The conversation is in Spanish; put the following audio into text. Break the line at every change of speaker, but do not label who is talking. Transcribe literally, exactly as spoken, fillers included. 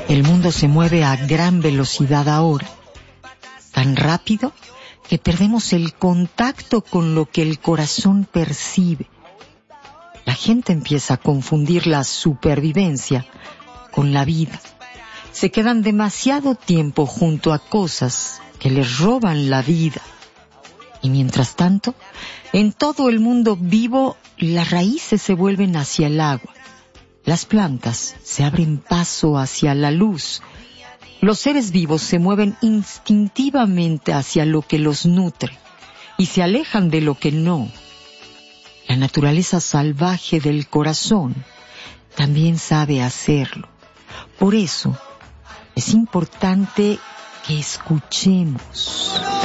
El mundo se mueve a gran velocidad ahora, tan rápido que perdemos el contacto con lo que el corazón percibe. La gente empieza a confundir la supervivencia con la vida. Se quedan demasiado tiempo junto a cosas que les roban la vida. Y mientras tanto, en todo el mundo vivo, las raíces se vuelven hacia el agua. Las plantas se abren paso hacia la luz. Los seres vivos se mueven instintivamente hacia lo que los nutre y se alejan de lo que no. La naturaleza salvaje del corazón también sabe hacerlo. Por eso es importante que escuchemos.